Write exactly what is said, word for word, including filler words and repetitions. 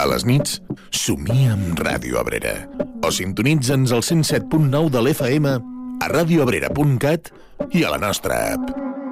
A les nits, somia amb Ràdio Abrera. O sintonitza'ns al cent set punt nou de l'F M, a radioabrera punt cat i a la nostra app.